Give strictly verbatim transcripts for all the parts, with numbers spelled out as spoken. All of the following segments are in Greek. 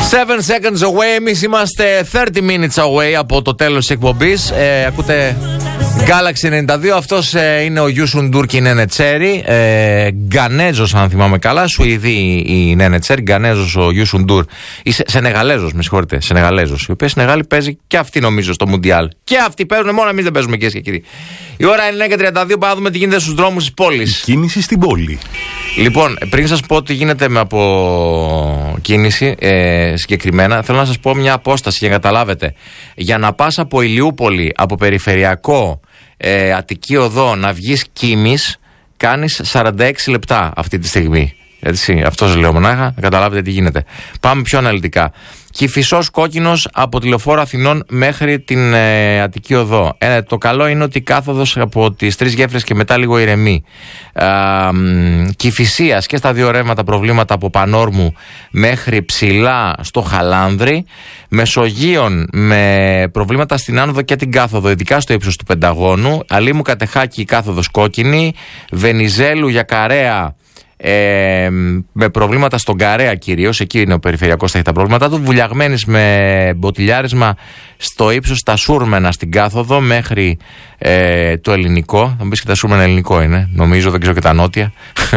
seven seconds away. Εμείς είμαστε thirty minutes away από το τέλος της εκπομπής. Ε, ακούτε Galaxy ενενήντα δύο. Αυτός ε, είναι ο Γιούσουν Ντουρ και η Νένε Τσέρι. Ε, Γκανέζος, αν θυμάμαι καλά. Σουηδή η Νένε Τσέρι. Γκανέζος ο Γιούσουν Ντουρ. Ή σε, Σενεγαλέζος, με συγχωρείτε. Σενεγαλέζος. Η οποία Σενεγάλη παίζει και αυτή, νομίζω, στο Μουντιάλ. Και αυτοί παίζουν, μόνο εμείς δεν παίζουμε, κυρίες και κύριοι. Η ώρα είναι εννιά και τριάντα δύο. Πάμε να δούμε τι γίνεται στους δρόμους της πόλης. Κίνηση στην πόλη. Λοιπόν, πριν σας πω τι γίνεται με από κίνηση ε, συγκεκριμένα, θέλω να σας πω μια απόσταση για να καταλάβετε. Για να πας από Ηλιούπολη, από περιφερειακό ε, Αττική Οδό, να βγεις Κίμης, κάνεις σαράντα έξι λεπτά αυτή τη στιγμή. Έτσι, αυτό σας λέω μονάχα, να καταλάβετε τι γίνεται. Πάμε πιο αναλυτικά. Κηφισός κόκκινος από τη Λεωφόρο Αθηνών μέχρι την ε, Αττική Οδό. Ε, το καλό είναι ότι η κάθοδος από τις Τρεις Γέφυρες και μετά λίγο ηρεμεί. Ε, Κηφισίας και στα δύο ρεύματα προβλήματα από Πανόρμου μέχρι ψηλά στο Χαλάνδρη. Μεσογείων με προβλήματα στην άνοδο και την κάθοδο, ειδικά στο ύψος του Πενταγώνου. Αλήμου Κατεχάκη η κάθοδος κόκκινη. Βενιζέλου για Καρέα. Ε, με προβλήματα στον Καρέα κυρίως, εκεί είναι ο περιφερειακός, θα έχει τα προβλήματα του. Βουλιαγμένης με μποτιλιάρισμα στο ύψος τα Σούρμενα στην κάθοδο μέχρι ε, το ελληνικό. Θα μου πεις και τα Σούρμενα ελληνικό είναι, νομίζω, δεν ξέρω και τα νότια.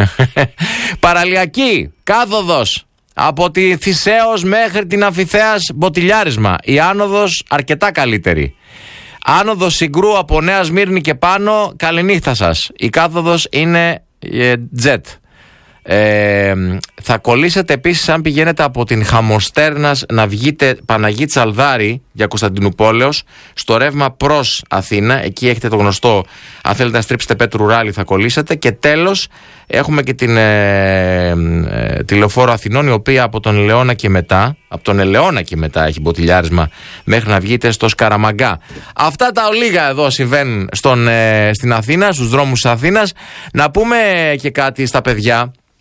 Παραλιακή κάθοδος από τη Θησέως μέχρι την Αμφιθέας μποτιλιάρισμα. Η άνοδος αρκετά καλύτερη. Άνοδος Συγκρού από Νέα Σμύρνη και πάνω, καληνύχτα σας. Η κάθοδος είναι ε, jet. Ε, θα κολλήσετε επίσης αν πηγαίνετε από την Χαμοστέρνας να βγείτε Παναγή Τσαλδάρη για Κωνσταντινούπολεως στο ρεύμα προς Αθήνα. Εκεί έχετε το γνωστό, αν θέλετε να στρίψετε Πέτρου Ράλη θα κολλήσετε. Και τέλος έχουμε και την ε, ε, τη Λεωφόρο Αθηνών, η οποία από τον Ελαιώνα και μετά από τον Ελαιώνα και μετά έχει μποτιλιάρισμα μέχρι να βγείτε στο Σκαραμαγκά. Αυτά τα ολίγα εδώ συμβαίνουν στον, ε, στην Αθήνα, στους δρόμους της Αθήνας. Να πούμε και κάτι στα παιδιά.